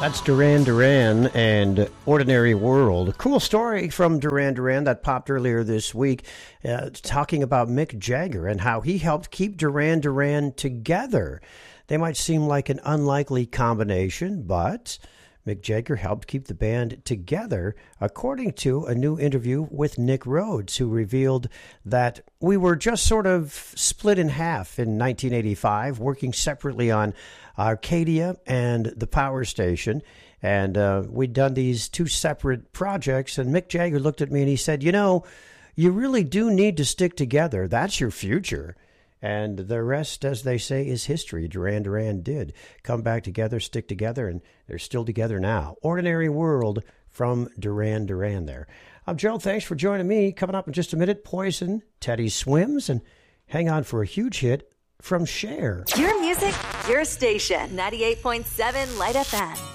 That's Duran Duran and Ordinary World. Cool story from Duran Duran that popped earlier this week, talking about Mick Jagger and how he helped keep Duran Duran together. They might seem like an unlikely combination, but Mick Jagger helped keep the band together, according to a new interview with Nick Rhodes, who revealed that we were just sort of split in half in 1985, working separately on Arcadia and the Power Station. And we'd done these two separate projects, and Mick Jagger looked at me and he said, you know, you really do need to stick together. That's your future. And the rest, as they say, is history. Duran Duran did come back together, stick together, and they're still together now. Ordinary World from Duran Duran there. I'm Gerald. Thanks for joining me. Coming up in just a minute, Poison, Teddy Swims, and hang on for a huge hit from Cher. Your music, your station, 98.7 Light FM.